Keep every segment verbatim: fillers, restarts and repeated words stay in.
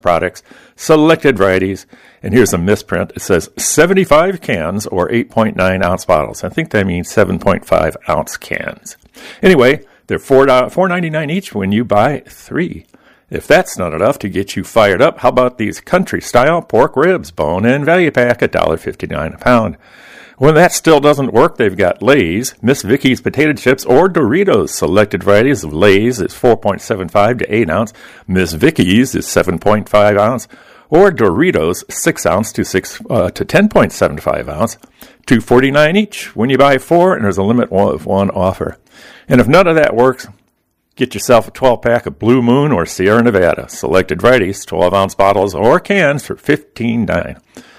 products, selected varieties. And here's a misprint. It says seventy-five cans or eight point nine ounce bottles. I think that means seven point five ounce cans. Anyway, they're four dollars and ninety-nine cents each when you buy three. If that's not enough to get you fired up, how about these country-style pork ribs, bone-in value pack, one dollar fifty-nine a pound. When that still doesn't work, they've got Lay's, Miss Vickie's potato chips, or Doritos. Selected varieties of Lay's is four point seven five to eight ounce. Miss Vickie's is seven point five ounce. Or Doritos, six ounce to six uh, to ten point seven five ounce. two dollars and forty-nine cents each when you buy four, and there's a limit of one offer. And if none of that works, get yourself a twelve-pack of Blue Moon or Sierra Nevada. Selected varieties, twelve ounce bottles or cans for fifteen dollars and nine cents.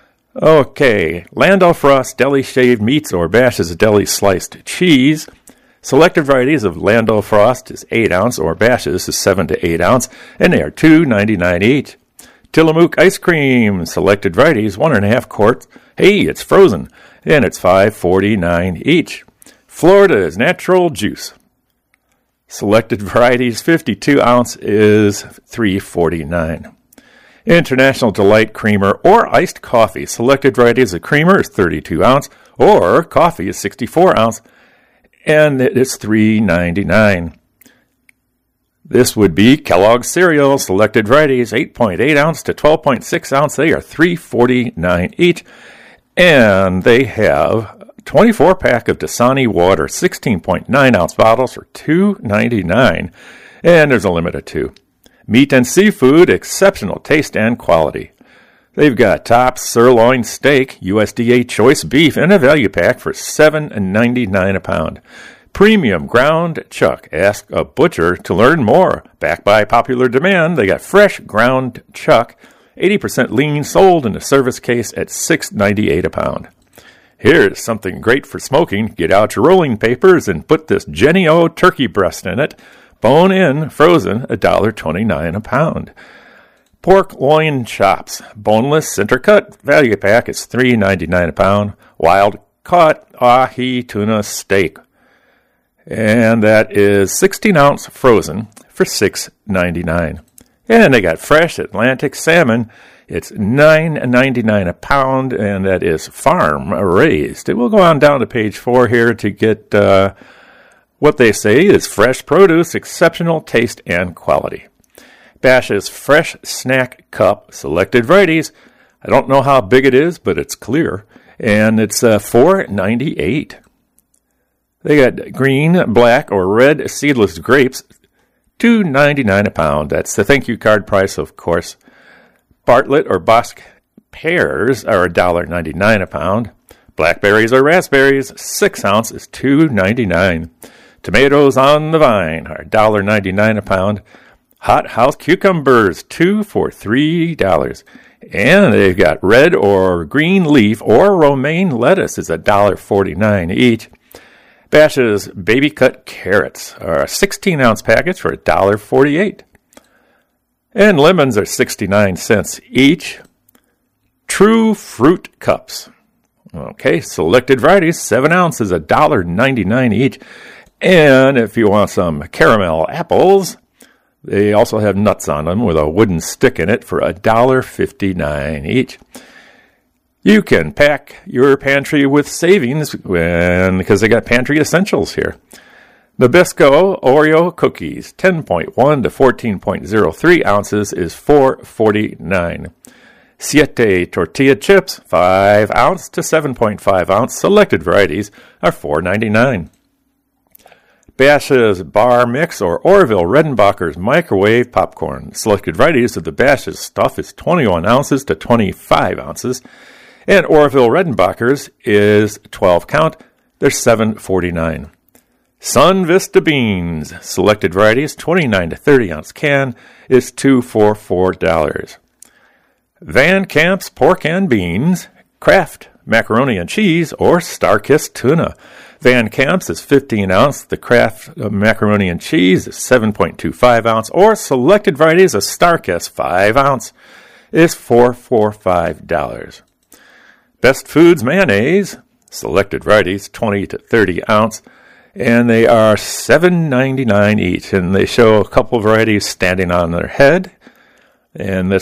Okay, Lando Frost Deli Shaved Meats or Bash's Deli Sliced Cheese. Selected varieties of Lando Frost is eight ounce or Bash's is seven to eight ounce, and they are two dollars and ninety-nine cents each. Tillamook Ice Cream. Selected varieties, one and a half quarts. Hey, it's frozen, and it's five dollars and forty-nine cents each. Florida's Natural Juice. Selected varieties, fifty-two ounce is three dollars and forty-nine cents. International Delight Creamer or Iced Coffee. Selected varieties of creamer is thirty-two ounce or coffee is sixty-four ounce, and it is three dollars and ninety-nine cents. This would be Kellogg's cereal. Selected varieties, eight point eight ounce to twelve point six ounce. They are three dollars and forty-nine cents each, and they have twenty-four pack of Dasani water, sixteen point nine ounce bottles for two dollars and ninety-nine cents, and there's a limit of two. Meat and seafood, exceptional taste and quality. They've got top sirloin steak, U S D A choice beef, in a value pack for seven dollars and ninety-nine cents a pound. Premium ground chuck. Ask a butcher to learn more. Backed by popular demand, they got fresh ground chuck, eighty percent lean, sold in a service case at six dollars and ninety-eight cents a pound. Here's something great for smoking. Get out your rolling papers and put this Jennie-O turkey breast in it. Bone in, frozen, one dollar and twenty-nine cents a pound. Pork loin chops, boneless, center cut, value pack is three dollars and ninety-nine cents a pound. Wild caught ahi tuna steak, and that is sixteen ounce frozen for six dollars and ninety-nine cents. And they got fresh Atlantic salmon. It's nine dollars and ninety-nine cents a pound, and that is farm raised. It will go on down to page four here to get uh, what they say is fresh produce, exceptional taste and quality. Bash's Fresh Snack Cup, selected varieties. I don't know how big it is, but it's clear, and it's uh, four dollars and ninety-eight cents. They got green, black, or red seedless grapes, two dollars and ninety-nine cents a pound. That's the thank you card price, of course. Bartlett or Bosc pears are one dollar and ninety-nine cents a pound. Blackberries or raspberries, six ounce is two dollars and ninety-nine cents. Tomatoes on the vine are one dollar and ninety-nine cents a pound. Hot house cucumbers, two for three dollars. And they've got red or green leaf or romaine lettuce is one dollar and forty-nine cents each. Bash's baby cut carrots are a sixteen ounce package for one dollar and forty-eight cents. And lemons are sixty-nine cents each. True Fruit Cups. Okay, selected varieties, seven ounces, one dollar and ninety-nine cents each. And if you want some caramel apples, they also have nuts on them with a wooden stick in it for one dollar and fifty-nine cents each. You can pack your pantry with savings when, because they got pantry essentials here. Nabisco Oreo cookies, ten point one to fourteen point oh three ounces is four dollars and forty-nine cents. Siete tortilla chips, five ounce to seven point five ounce. Selected varieties are four dollars and ninety-nine cents. Bash's Bar Mix or Orville Redenbacher's microwave popcorn. Selected varieties of the Bash's stuff is twenty-one ounces to twenty-five ounces. And Orville Redenbacher's is twelve count. They're seven dollars and forty-nine cents. Sun Vista Beans. Selected varieties, twenty-nine to thirty ounce can, is two for four dollars. Van Camp's Pork and Beans, Kraft Macaroni and Cheese, or Starkist Tuna. Van Camp's is fifteen ounce. The Kraft Macaroni and Cheese is seven point two five ounce. Or selected varieties of Starkist five ounce is four dollars and forty-five cents. Best Foods Mayonnaise. Selected varieties, twenty to thirty ounce. And they are seven dollars and ninety-nine cents each. And they show a couple varieties standing on their head. And this